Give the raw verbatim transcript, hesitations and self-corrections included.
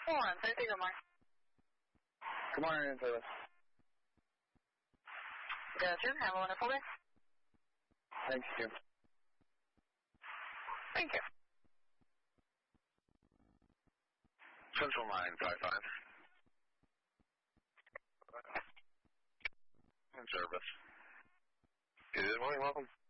One, Thursday, good morning. Good morning, in service. Gotcha. Have a wonderful day. Thank you. Thank you. Central nine five five. In service. Good morning, welcome.